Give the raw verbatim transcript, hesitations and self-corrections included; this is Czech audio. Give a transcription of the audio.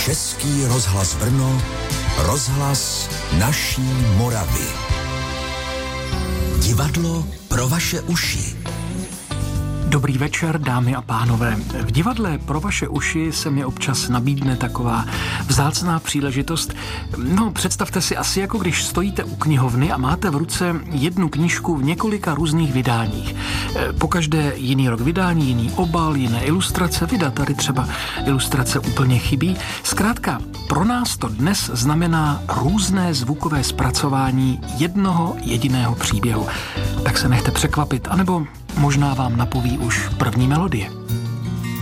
Český rozhlas Brno, rozhlas naší Moravy. Divadlo pro vaše uši. Dobrý večer, dámy a pánové. V divadle pro vaše uši se mi občas nabídne taková vzácná příležitost. No, představte si asi, jako když stojíte u knihovny a máte v ruce jednu knížku v několika různých vydáních. Pokaždé jiný rok vydání, jiný obal, jiné ilustrace. Vida tady třeba ilustrace úplně chybí. Zkrátka, pro nás to dnes znamená různé zvukové zpracování jednoho jediného příběhu. Tak se nechte překvapit, anebo možná vám napoví už první melodie.